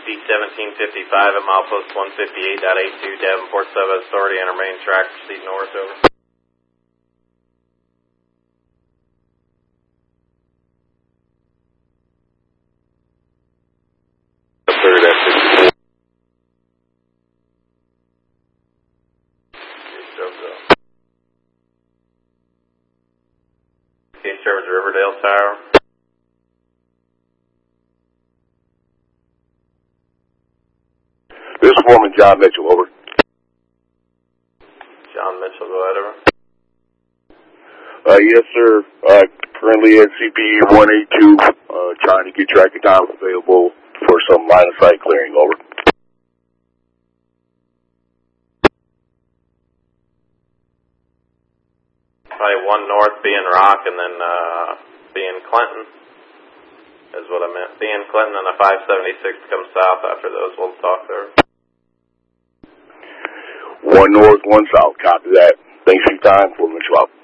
1755 at milepost 158.82, Davenport Sub Authority, enter main track, proceed north, over. Third at 64. Case service Riverdale Tower. This is Foreman John Mitchell, over. John Mitchell, go ahead, over. Yes, sir. Currently at CPE 182, trying to get tracking time available for some line of sight clearing, over. Probably 1 north, B in Rock, and then B in Clinton is what I meant. B in Clinton and a 576 to come south after those. We'll talk there. 1 north, 1 south. Copy that. Thanks for your time. Foreman Schwab.